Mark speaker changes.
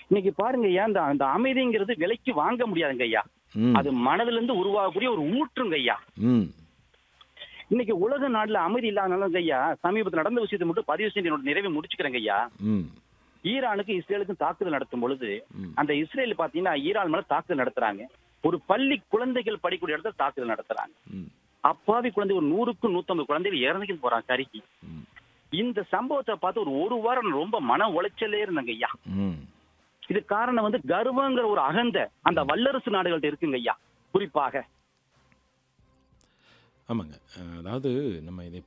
Speaker 1: இன்னைக்கு பாருங்க ஐயா, அந்த அந்த அமைதிங்கிறது விலைக்கு வாங்க முடியாதுங்க ஐயா.
Speaker 2: ம்.
Speaker 1: அது மனதுல இருந்து உருவாகக்கூடிய ஒரு ஊற்றுங்க ஐயா.
Speaker 2: ம்.
Speaker 1: இன்னைக்கு உலக நாட்டுல அமைதி இல்லாதனால ஐயா, சமீபத்தில் நடந்த விஷயத்தை மட்டும் பதிவு செஞ்சு என்னோட நிறைவை முடிச்சுக்கிறேங்க ஐயா.
Speaker 2: ம்.
Speaker 1: ஈரானுக்கு இஸ்ரேலுக்கும் தாக்குதல் நடத்தும் பொழுது,
Speaker 2: ம்.
Speaker 1: அந்த இஸ்ரேல் பாத்தீங்கன்னா ஈரான் மேல தாக்குதல் நடத்துறாங்க. ஒரு பள்ளி குழந்தைகள் படிக்கக்கூடிய இடத்துல தாக்குதல் நடத்துறாங்க.
Speaker 2: ம்.
Speaker 1: அப்பாவி குழந்தை ஒரு 100க்கு 150 குழந்தைகள் இறந்துக்கிட்டு போறாங்க கருகி.
Speaker 2: ம்.
Speaker 1: இந்த சம்பவத்தை பார்த்து ஒரு வாரம் நான் ரொம்ப மன உளைச்சலே இருந்தேங்க ஐயா.
Speaker 2: ம்.
Speaker 1: இது காரணம் கர்வங்கிற ஒரு அகந்த அந்த வல்லரசு நாடுகள்ட்ட இருக்குங்க ஐயா, குறிப்பாக.
Speaker 2: ஆமாங்க. அதாவது நம்ம இதை